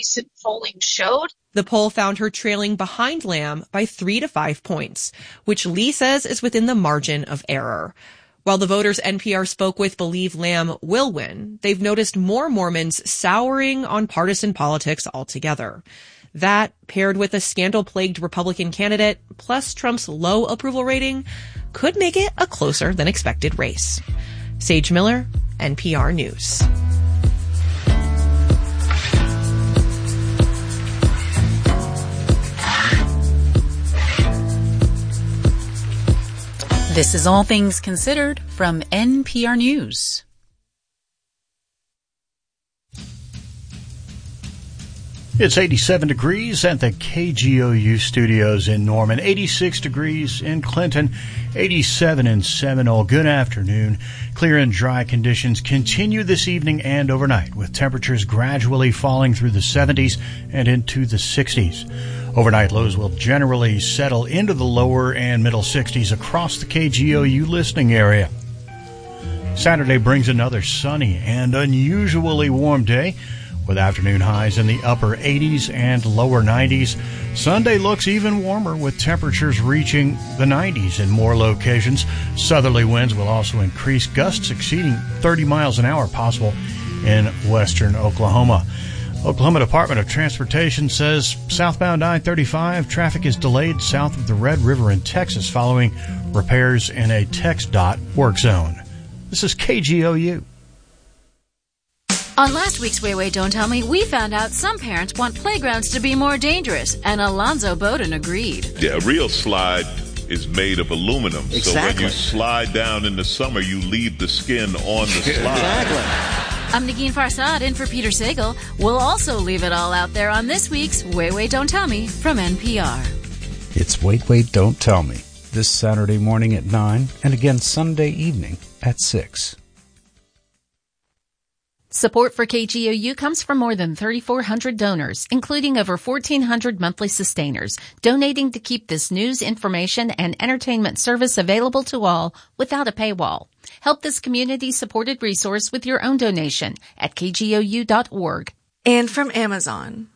recent polling showed. The poll found her trailing behind Lamb by 3 to 5 points, which Lee says is within the margin of error. While the voters NPR spoke with believe Lamb will win, they've noticed more Mormons souring on partisan politics altogether. That, paired with a scandal-plagued Republican candidate, plus Trump's low approval rating, could make it a closer than expected race. Sage Miller, NPR News. This is All Things Considered from NPR News. It's 87 degrees at the KGOU studios in Norman, 86 degrees in Clinton, 87 in Seminole. Good afternoon. Clear and dry conditions continue this evening and overnight, with temperatures gradually falling through the 70s and into the 60s. Overnight lows will generally settle into the lower and middle 60s across the KGOU listening area. Saturday brings another sunny and unusually warm day, with afternoon highs in the upper 80s and lower 90s. Sunday looks even warmer, with temperatures reaching the 90s in more locations. Southerly winds will also increase, gusts exceeding 30 miles an hour possible in western Oklahoma. Oklahoma Department of Transportation says southbound I-35 traffic is delayed south of the Red River in Texas following repairs in a TxDOT work zone. This is KGOU. On last week's Way Don't Tell Me, we found out some parents want playgrounds to be more dangerous, and Alonzo Bowden agreed. Yeah, a real slide is made of aluminum. Exactly. So when you slide down in the summer, you leave the skin on the slide. Exactly. I'm Nagin Farsad in for Peter Sagal. We'll also leave it all out there on this week's Way Don't Tell Me from NPR. It's Wait, Don't Tell Me, this Saturday morning at 9 and again Sunday evening at 6. Support for KGOU comes from more than 3,400 donors, including over 1,400 monthly sustainers, donating to keep this news, information, and entertainment service available to all without a paywall. Help this community-supported resource with your own donation at kgou.org. And from Amazon,